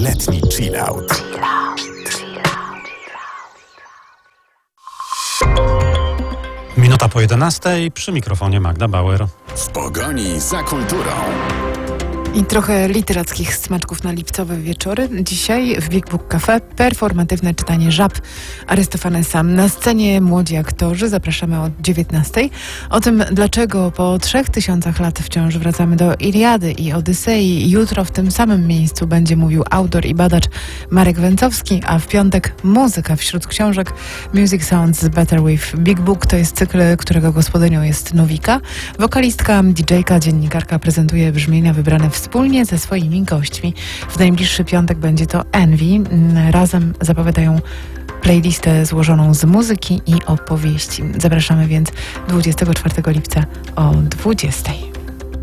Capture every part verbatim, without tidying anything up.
letni chillout. Minuta po jedenastej, przy mikrofonie Magda Bauer. W pogoni za kulturą. I trochę literackich smaczków na lipcowe wieczory. Dzisiaj w Big Book Cafe performatywne czytanie Żab Arystofanesa. Na scenie młodzi aktorzy. Zapraszamy od dziewiętnastej. O tym, dlaczego po trzech tysiącach lat wciąż wracamy do Iliady i Odysei. Jutro w tym samym miejscu będzie mówił autor i badacz Marek Węcowski, a w piątek muzyka wśród książek. Music Sounds Better With. Big Book to jest cykl, którego gospodynią jest Nowika. Wokalistka, didżejka, dziennikarka prezentuje brzmienia wybrane w wspólnie ze swoimi gośćmi. W najbliższy piątek będzie to Envy. Razem zapowiadają playlistę złożoną z muzyki i opowieści. Zapraszamy więc dwudziestego czwartego lipca o dwudziestej.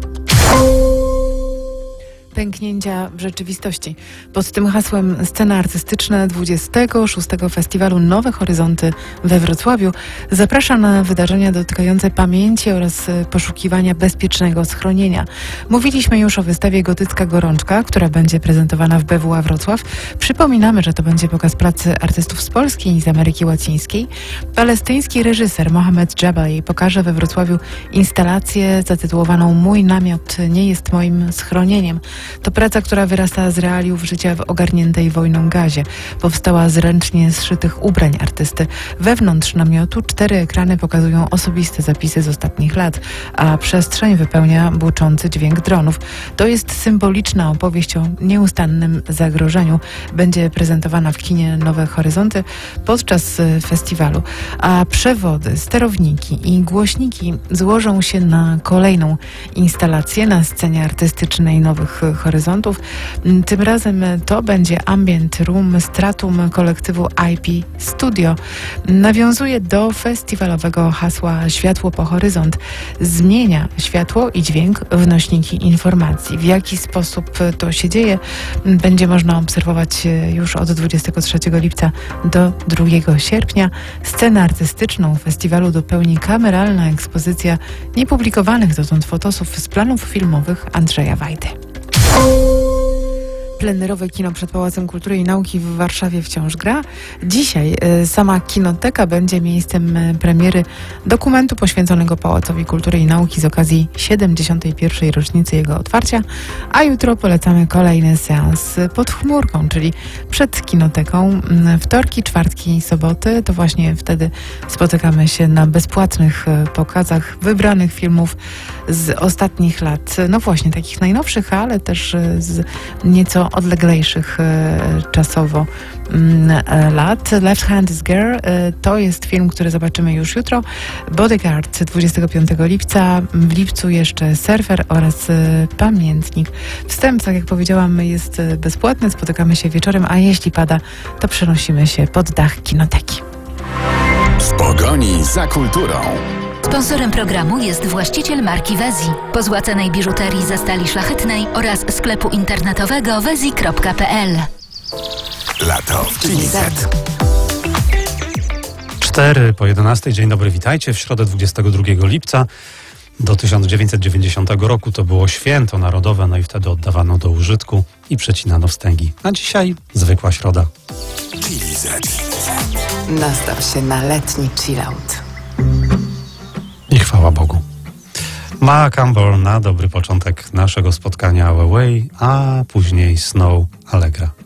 Pęknięcia w rzeczywistości. Pod tym hasłem scena artystyczna dwudziestego szóstego Festiwalu Nowe Horyzonty we Wrocławiu zaprasza na wydarzenia dotykające pamięci oraz poszukiwania bezpiecznego schronienia. Mówiliśmy już o wystawie Gotycka Gorączka, która będzie prezentowana w B W A Wrocław. Przypominamy, że to będzie pokaz pracy artystów z Polski i z Ameryki Łacińskiej. Palestyński reżyser Mohamed Jabali pokaże we Wrocławiu instalację zatytułowaną Mój namiot nie jest moim schronieniem. To praca, która wyrasta z realiów życia w ogarniętej wojną Gazie. Powstała z ręcznie zszytych ubrań artysty. Wewnątrz namiotu cztery ekrany pokazują osobiste zapisy z ostatnich lat, a przestrzeń wypełnia buczący dźwięk dronów. To jest symboliczna opowieść o nieustannym zagrożeniu. Będzie prezentowana w kinie Nowe Horyzonty podczas festiwalu, a przewody, sterowniki i głośniki złożą się na kolejną instalację na scenie artystycznej Nowych Horyzontów. Tym razem to będzie Ambient Room Stratum kolektywu I P Studio. Nawiązuje do festiwalowego hasła Światło po horyzont. Zmienia światło i dźwięk w nośniki informacji. W jaki sposób to się dzieje, będzie można obserwować już od dwudziestego trzeciego lipca do drugiego sierpnia. Scenę artystyczną festiwalu dopełni kameralna ekspozycja niepublikowanych dotąd fotosów z planów filmowych Andrzeja Wajdy. Plenerowe kino przed Pałacem Kultury i Nauki w Warszawie wciąż gra. Dzisiaj y, sama kinoteka będzie miejscem y, premiery dokumentu poświęconego Pałacowi Kultury i Nauki z okazji siedemdziesiątej pierwszej rocznicy jego otwarcia, a jutro polecamy kolejny seans pod chmurką, czyli przed kinoteką. Y, wtorki, czwartki i soboty to właśnie wtedy spotykamy się na bezpłatnych y, pokazach wybranych filmów z ostatnich lat. No właśnie, takich najnowszych, ale też y, z nieco odleglejszych e, czasowo e, lat. Left Hand is Girl e, to jest film, który zobaczymy już jutro. Bodyguard dwudziestego piątego lipca. W lipcu jeszcze Surfer oraz e, Pamiętnik. Wstęp, tak jak powiedziałam, jest bezpłatny. Spotykamy się wieczorem, a jeśli pada, to przenosimy się pod dach kinoteki. W pogoni za kulturą. Sponsorem programu jest właściciel marki Wezi, pozłacanej biżuterii ze stali szlachetnej oraz sklepu internetowego wezi kropka p l. Lato w Chili Z. cztery po jedenastej. Dzień dobry, witajcie. W środę dwudziestego drugiego lipca do tysiąc dziewięćset dziewięćdziesiątego roku to było święto narodowe, no i wtedy oddawano do użytku i przecinano wstęgi. A dzisiaj zwykła środa. Chili Z. Nastaw się na letni chillout. I chwała Bogu. Ma Campbell na dobry początek naszego spotkania Away, a później Snow Allegra.